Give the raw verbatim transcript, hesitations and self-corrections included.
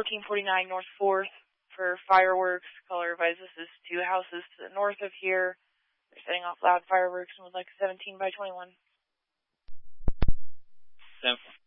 fourteen forty-nine North fourth for fireworks. Caller advises this is two houses to the north of here. They're setting off loud fireworks and would like a seventeen by twenty-one. Seven